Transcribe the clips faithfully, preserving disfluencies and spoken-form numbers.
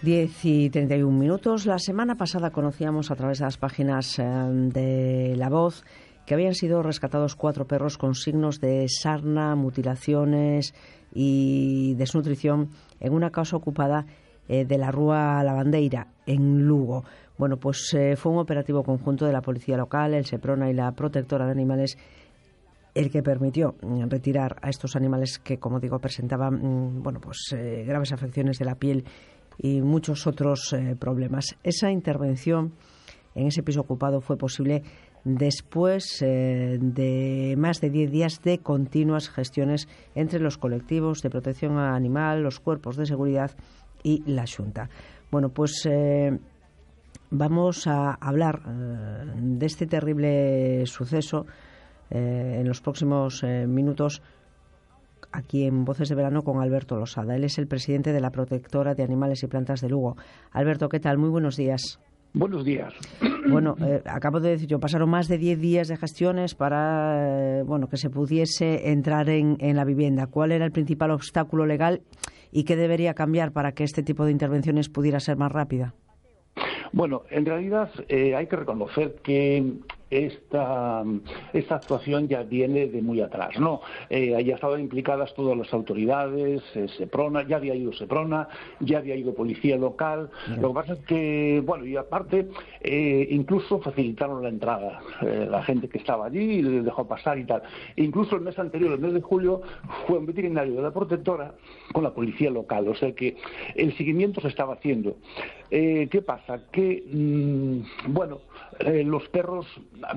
diez y treinta y un minutos. La semana pasada conocíamos a través de las páginas eh, de La Voz que habían sido rescatados cuatro perros con signos de sarna, mutilaciones y desnutrición en una casa ocupada eh, de la Rúa Lavandeira, en Lugo. Bueno, pues eh, fue un operativo conjunto de la Policía Local, el Seprona y la Protectora de Animales el que permitió retirar a estos animales que, como digo, presentaban bueno, pues, eh, graves afecciones de la piel y muchos otros eh, problemas. Esa intervención en ese piso ocupado fue posible después eh, de más de diez días de continuas gestiones entre los colectivos de protección animal, los cuerpos de seguridad y la Xunta. Bueno, pues eh, vamos a hablar eh, de este terrible suceso eh, en los próximos eh, minutos aquí en Voces de Verano con Alberto Losada. Él es el presidente de la Protectora de Animales y Plantas de Lugo. Alberto, ¿qué tal? Muy buenos días. Buenos días. Bueno, eh, acabo de decir yo, pasaron más de diez días de gestiones para eh, bueno, que se pudiese entrar en, en la vivienda. ¿Cuál era el principal obstáculo legal y qué debería cambiar para que este tipo de intervenciones pudiera ser más rápida? Bueno, en realidad eh, hay que reconocer que esta, esta actuación ya viene de muy atrás, ¿no? Eh, ya estaban implicadas todas las autoridades, eh, Seprona, ya había ido Seprona, ya había ido Policía Local. Bien. Lo que pasa es que, bueno, y aparte, eh, incluso facilitaron la entrada. Eh, la gente que estaba allí les dejó pasar y tal. E incluso el mes anterior, el mes de julio, fue un veterinario de la Protectora con la Policía Local. O sea que el seguimiento se estaba haciendo. Eh, ¿Qué pasa? Que, mmm, bueno, eh, los perros,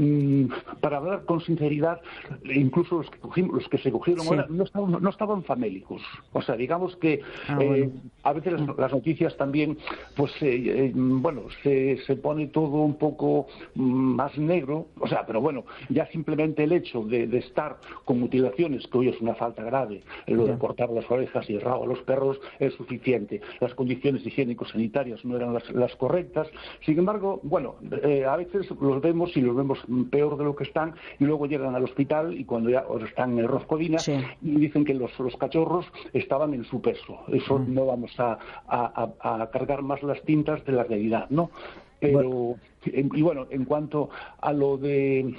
para hablar con sinceridad, incluso los que, cogimos, los que se cogieron sí. ahora no estaban, no estaban famélicos. O sea, digamos que ah, bueno. eh, a veces las, las noticias también, pues, eh, eh, bueno, se, se pone todo un poco más negro. O sea, pero bueno, ya simplemente el hecho de, de estar con mutilaciones, que hoy es una falta grave, lo de cortar las orejas y el rabo a los perros es suficiente. Las condiciones higiénico-sanitarias no eran las, las correctas. Sin embargo, bueno, eh, a veces los vemos y los vemos peor de lo que están y luego llegan al hospital y cuando ya están en Roscodina sí. y dicen que los, los cachorros estaban en su peso. Eso mm. no vamos a, a, a cargar más las tintas de la realidad, ¿no? Pero, bueno. y bueno, en cuanto a lo de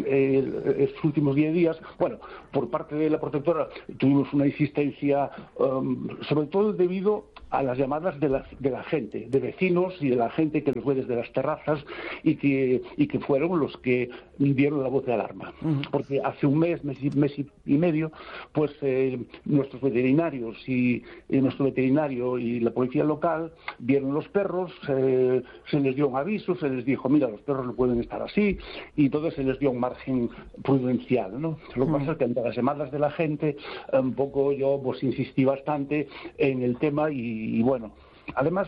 eh, estos últimos diez días, bueno, por parte de la Protectora tuvimos una insistencia, um, sobre todo debido a las llamadas de la, de la gente, de vecinos y de la gente que los ve desde las terrazas y que, y que fueron los que dieron la voz de alarma. Uh-huh. Porque hace un mes, mes y, mes y medio, pues eh, nuestros veterinarios y, y nuestro veterinario y la policía local vieron los perros, eh, se les dio un aviso, se les dijo, mira, los perros no pueden estar así, y entonces se les dio un margen prudencial, ¿no? Lo que uh-huh. pasa es que ante las llamadas de la gente, un poco yo pues insistí bastante en el tema y Y, y bueno, además,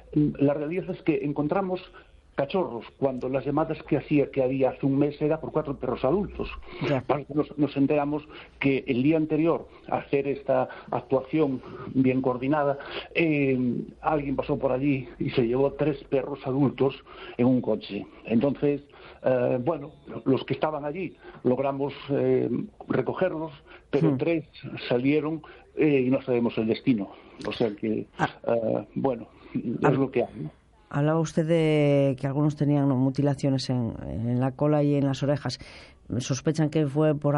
la realidad es que encontramos cachorros cuando las llamadas que hacía que había hace un mes era por cuatro perros adultos. Yeah. Nos, nos enteramos que el día anterior a hacer esta actuación bien coordinada, eh, alguien pasó por allí y se llevó tres perros adultos en un coche. Entonces, eh, bueno, los que estaban allí logramos eh, recogerlos, pero hmm. tres salieron eh, y no sabemos el destino. O sea que, ah. uh, bueno, es ah. lo que hay, ¿no? Hablaba usted de que algunos tenían ¿no? mutilaciones en, en la cola y en las orejas. ¿Sospechan que fue por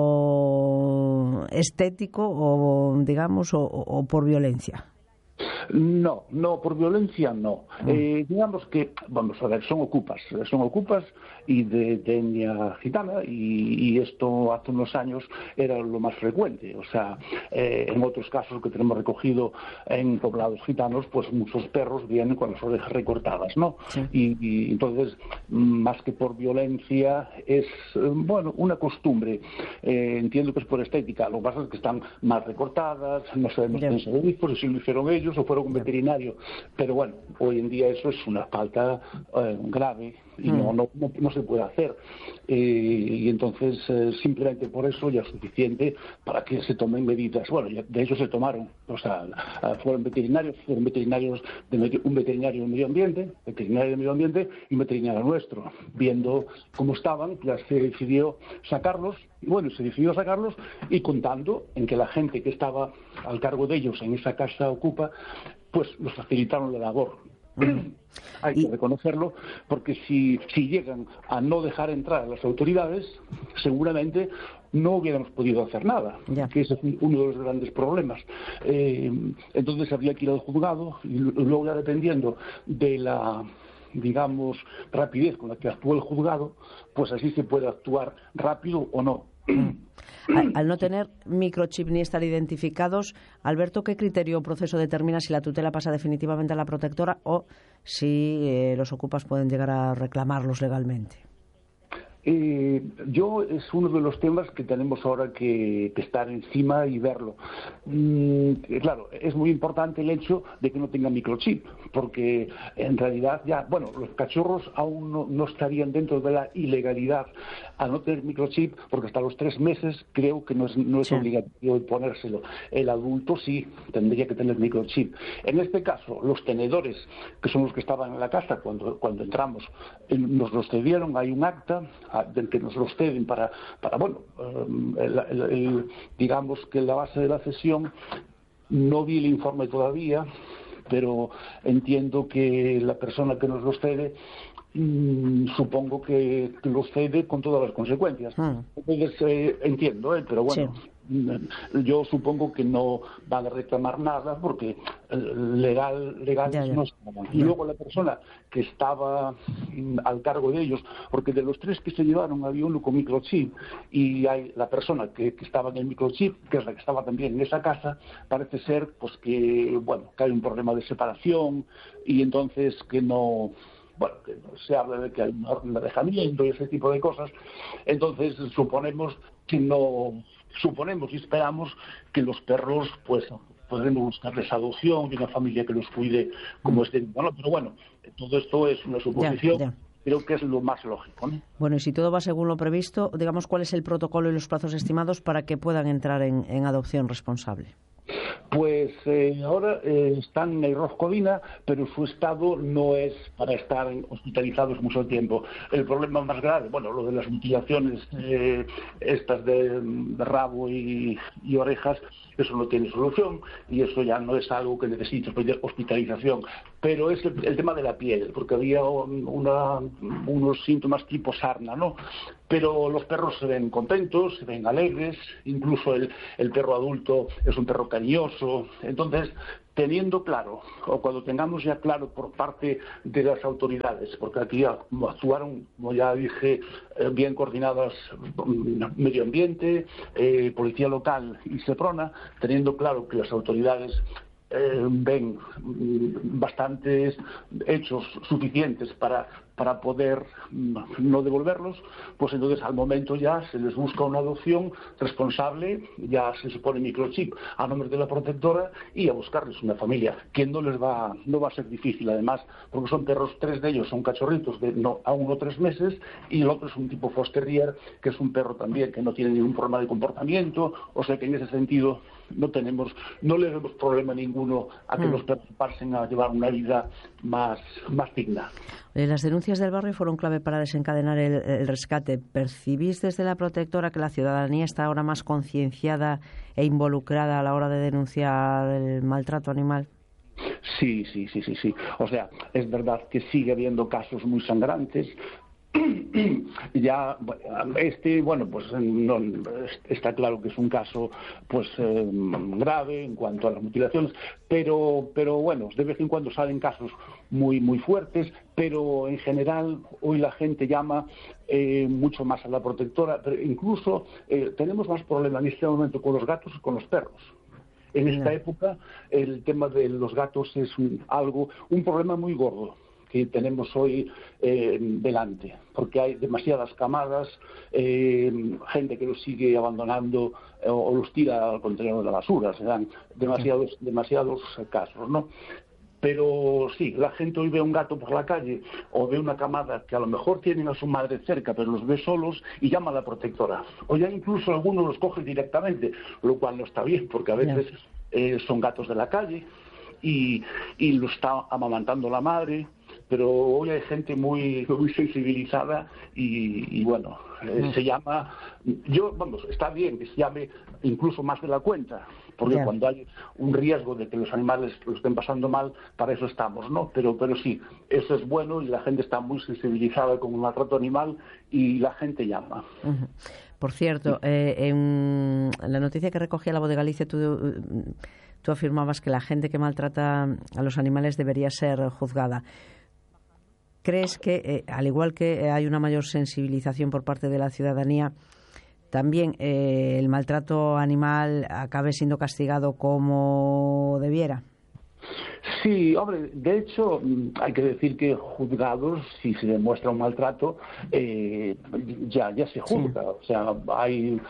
algo estético o, digamos, o, o por violencia? No, no, por violencia no. Mm. Eh, digamos que, vamos a ver, son ocupas, son ocupas y de, de etnia gitana y, y esto hace unos años era lo más frecuente. O sea, eh, en otros casos que tenemos recogido en poblados gitanos, pues muchos perros vienen con las orejas recortadas, ¿no? Sí. Y, y entonces, más que por violencia, es, bueno, una costumbre. Eh, entiendo que es por estética. Lo que pasa es que están más recortadas, no sabemos quién se lo hizo, si lo hicieron ellos o fueron un veterinario, pero bueno, hoy en día eso es una falta eh, grave y mm. no, no, no, no se puede hacer. Eh, y entonces, eh, simplemente por eso ya es suficiente para que se tomen medidas. Bueno, ya, de hecho se tomaron, o sea, fueron veterinarios, fueron veterinarios, de medio, un veterinario del medio ambiente, veterinario del medio ambiente y un veterinario nuestro. Viendo cómo estaban, ya se decidió sacarlos, y bueno, se decidió sacarlos y contando en que la gente que estaba al cargo de ellos en esa casa ocupa pues nos facilitaron la labor. Hay que reconocerlo, porque si, si llegan a no dejar entrar a las autoridades, seguramente no hubiéramos podido hacer nada, ya. que ese es uno de los grandes problemas. Eh, entonces habría que ir al juzgado y luego, ya dependiendo de la, digamos, rapidez con la que actúa el juzgado, pues así se puede actuar rápido o no. Al, al no tener microchip ni estar identificados, Alberto, ¿qué criterio o proceso determina si la tutela pasa definitivamente a la protectora o si eh, los ocupas pueden llegar a reclamarlos legalmente? Eh, yo es uno de los temas que tenemos ahora que, que estar encima y verlo. Mm, claro, es muy importante el hecho de que no tenga microchip, porque en realidad ya, bueno, los cachorros aún no, no estarían dentro de la ilegalidad al no tener microchip, porque hasta los tres meses creo que no es, no es sí. obligatorio ponérselo. El adulto sí tendría que tener microchip. En este caso, los tenedores, que son los que estaban en la casa cuando, cuando entramos, nos los cedieron, hay un acta del que nos los ceden para, para bueno, el, el, el, digamos que la base de la cesión, no vi el informe todavía, pero entiendo que la persona que nos los cede, mmm, supongo que, que los cede con todas las consecuencias. Hmm. Entonces, eh, entiendo, eh, pero bueno... Sí. Yo supongo que no van a reclamar nada porque legal, legal ya, ya. no estaban. Y luego la persona que estaba al cargo de ellos, porque de los tres que se llevaron había uno con microchip y hay la persona que, que estaba en el microchip, que es la que estaba también en esa casa, parece ser pues que bueno que hay un problema de separación y entonces que no... Bueno, que se habla de que hay una orden de alejamiento y ese tipo de cosas. Entonces suponemos que no... Suponemos y esperamos que los perros, pues, podremos buscarles adopción y una familia que los cuide como este. Bueno, pero bueno, todo esto es una suposición. Ya, ya. Creo que es lo más lógico, ¿no? Bueno, y si todo va según lo previsto, digamos, ¿cuál es el protocolo y los plazos estimados para que puedan entrar en, en adopción responsable? Pues eh, ahora eh, están en Roscovina, pero su estado no es para estar hospitalizados mucho tiempo. El problema más grave, bueno, lo de las mutilaciones eh, estas de, de rabo y, y orejas, eso no tiene solución y eso ya no es algo que necesite hospitalización. Pero es el, el tema de la piel, porque había una, unos síntomas tipo sarna, ¿no? Pero los perros se ven contentos, se ven alegres, incluso el, el perro adulto es un perro cariñoso. Entonces, teniendo claro, o cuando tengamos ya claro por parte de las autoridades, porque aquí actuaron, como ya dije, eh, bien coordinadas Medio Ambiente, eh, Policía Local y Seprona, teniendo claro que las autoridades Eh, ven mm, bastantes hechos suficientes para, para poder mm, no devolverlos, pues entonces al momento ya se les busca una adopción responsable, ya se supone microchip a nombre de la protectora y a buscarles una familia, que no les va, no va a ser difícil además, porque son perros, tres de ellos son cachorritos de no, a uno o tres meses y el otro es un tipo Fox Terrier, que es un perro también que no tiene ningún problema de comportamiento, o sea que en ese sentido no tenemos, no le vemos problema ninguno a que mm. los perros pasen a llevar una vida más, más digna. Las denuncias del barrio fueron clave para desencadenar el, el rescate. ¿Percibís desde la protectora que la ciudadanía está ahora más concienciada e involucrada a la hora de denunciar el maltrato animal? Sí, sí, sí, sí, sí. O sea, es verdad que sigue habiendo casos muy sangrantes. Ya este bueno pues no, está claro que es un caso pues eh, grave en cuanto a las mutilaciones, pero pero bueno, de vez en cuando salen casos muy muy fuertes, pero en general hoy la gente llama eh, mucho más a la protectora, pero incluso eh, tenemos más problemas en este momento con los gatos que con los perros. En esta época el tema de los gatos es un, algo un problema muy gordo que tenemos hoy eh, delante, porque hay demasiadas camadas, eh, gente que los sigue abandonando eh, o los tira al contenedor de la basura, se dan demasiados, demasiados casos, ¿no? Pero sí, la gente hoy ve un gato por la calle o ve una camada que a lo mejor tienen a su madre cerca, pero los ve solos y llama a la protectora. O ya incluso algunos los coge directamente, lo cual no está bien, porque a veces eh, son gatos de la calle y, y lo está amamantando la madre. pero hoy hay gente muy, muy sensibilizada y, y bueno, eh, se llama, yo, vamos, está bien que se llame incluso más de la cuenta, porque yeah. cuando hay un riesgo de que los animales lo estén pasando mal, para eso estamos, ¿no? Pero, pero sí, eso es bueno y la gente está muy sensibilizada con el maltrato animal y la gente llama. Uh-huh. Por cierto, eh, en la noticia que recogía La Voz de Galicia, tú, tú afirmabas que la gente que maltrata a los animales debería ser juzgada. ¿Crees que, eh, al igual que hay una mayor sensibilización por parte de la ciudadanía, también eh, el maltrato animal acabe siendo castigado como debiera? Sí, hombre, de hecho, hay que decir que juzgados, si se demuestra un maltrato, eh, ya ya se juzga. Sí. O sea, hay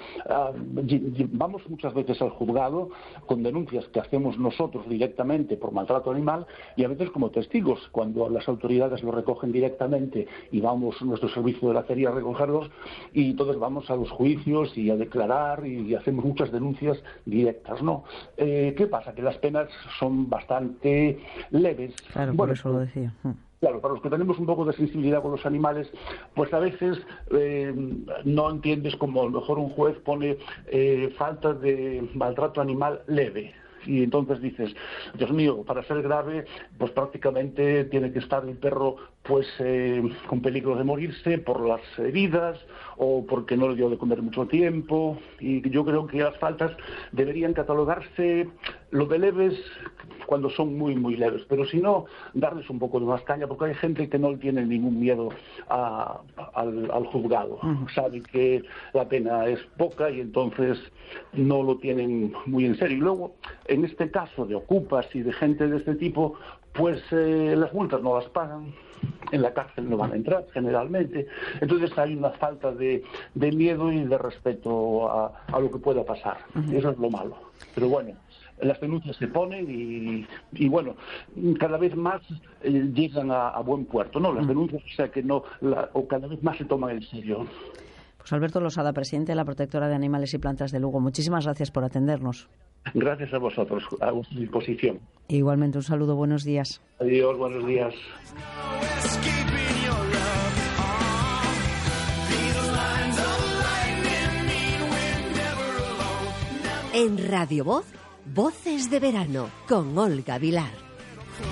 uh, vamos muchas veces al juzgado con denuncias que hacemos nosotros directamente por maltrato animal y a veces como testigos, cuando las autoridades lo recogen directamente y vamos a nuestro servicio de la feria a recogerlos y entonces vamos a los juicios y a declarar y hacemos muchas denuncias directas, ¿no? Eh, ¿Qué pasa? Que las penas son bastante leves. Claro, bueno, por eso lo decía. Claro, para los que tenemos un poco de sensibilidad con los animales, pues a veces eh, no entiendes como a lo mejor un juez pone eh, falta de maltrato animal leve. Y entonces dices, Dios mío, para ser grave, pues prácticamente tiene que estar el perro pues eh, con peligro de morirse por las heridas o porque no le dio de comer mucho tiempo. Y yo creo que las faltas deberían catalogarse lo de leves cuando son muy, muy leves. Pero si no, darles un poco de más caña, porque hay gente que no le tiene ningún miedo a, al, al juzgado. Uh-huh. Sabe que la pena es poca y entonces no lo tienen muy en serio. Y luego, en este caso de ocupas y de gente de este tipo, pues eh, las multas no las pagan, en la cárcel no van a entrar generalmente, entonces hay una falta de, de miedo y de respeto a, a lo que pueda pasar. Uh-huh. Eso es lo malo. Pero bueno, las denuncias se ponen y, y bueno, cada vez más eh, llegan a, a buen puerto, ¿no? Las denuncias, o sea que no, la, o cada vez más se toman en serio. Pues Alberto Losada, presidente de la Protectora de Animales y Plantas de Lugo, muchísimas gracias por atendernos. Gracias a vosotros, a vuestra disposición. Igualmente, un saludo, buenos días. Adiós, buenos días. En Radio Voz, Voces de Verano, con Olga Vilar.